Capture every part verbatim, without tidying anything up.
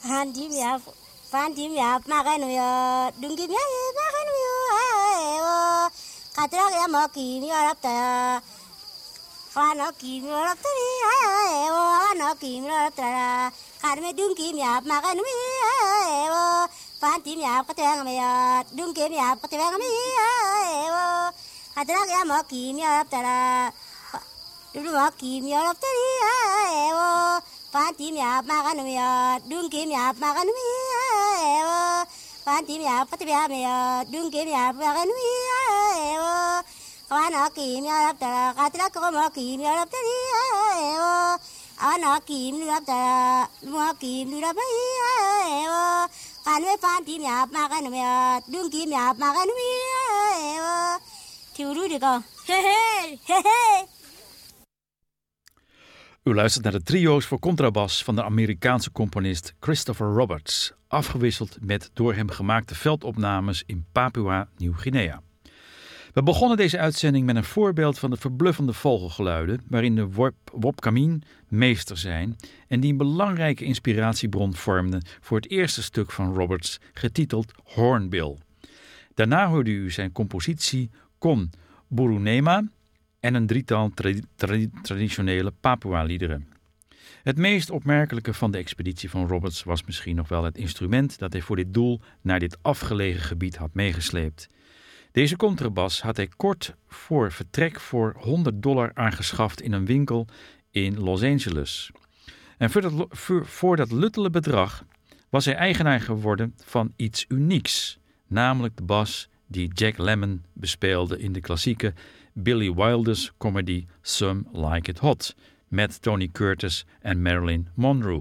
Handi mi af, fandi mi af, maganu yo, dungi mi af, maganu yo, ayo. Katra ya maki mi arapta, fano ki mi arapta ni, ayo. Fano ki mi arapta, karme dungi mi af, maganu mi, ayo. Fandi mi af, katra mi yo, dungi mi af, katra mi, ayo. Katra ya maki mi arapta, dungi maki mi arapta ni, ayo. Fanti mi ap makan mi ya, dungki mi ap makan mi ya. Fanti mi ap pati mi ya, dungki mi ap makan mi ya. Kawana ki mi ap tara, katla ko mo ki mi ap tari ya. Ana ki mi ap tara, mo ki mi ap ya. Kanwe fanti mi ap makan mi ya, dungki mi ap makan mi ya. Tiuru di ko. He he he he. U luistert naar de trio's voor contrabas van de Amerikaanse componist Christopher Roberts, afgewisseld met door hem gemaakte veldopnames in Papua Nieuw-Guinea. We begonnen deze uitzending met een voorbeeld van de verbluffende vogelgeluiden, waarin de Wop, Wopkamin meester zijn en die een belangrijke inspiratiebron vormden voor het eerste stuk van Roberts, getiteld Hornbill. Daarna hoorde u zijn compositie Kon Burunema en een drietal tra- tra- traditionele Papua-liederen. Het meest opmerkelijke van de expeditie van Roberts was misschien nog wel het instrument dat hij voor dit doel naar dit afgelegen gebied had meegesleept. Deze contrabas had hij kort voor vertrek voor honderd dollar aangeschaft in een winkel in Los Angeles. En voor dat, voor, voor dat luttele bedrag was hij eigenaar geworden van iets unieks, namelijk de bas die Jack Lemmon bespeelde in de klassieke Billy Wilder's comedy Some Like It Hot met Tony Curtis en Marilyn Monroe.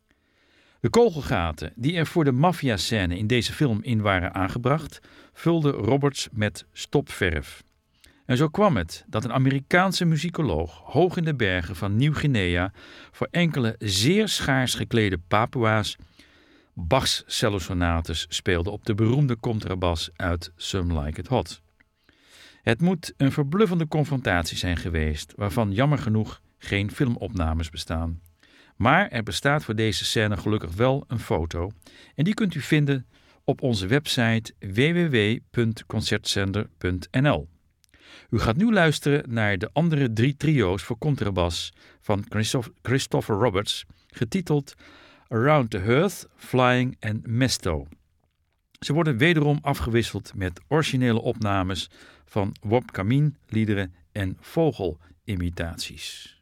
De kogelgaten die er voor de maffia-scène in deze film in waren aangebracht, vulde Roberts met stopverf. En zo kwam het dat een Amerikaanse muzikoloog hoog in de bergen van Nieuw-Guinea voor enkele zeer schaars geklede Papua's Bach's cellosonates speelde op de beroemde contrabas uit Some Like It Hot. Het moet een verbluffende confrontatie zijn geweest, waarvan jammer genoeg geen filmopnames bestaan. Maar er bestaat voor deze scène gelukkig wel een foto en die kunt u vinden op onze website w w w punt concertzender punt n l. U gaat nu luisteren naar de andere drie trio's voor contrabas van Christopher Roberts, getiteld Around the Hearth, Flying en Mesto. Ze worden wederom afgewisseld met originele opnames van Wopkamin liederen en vogelimitaties.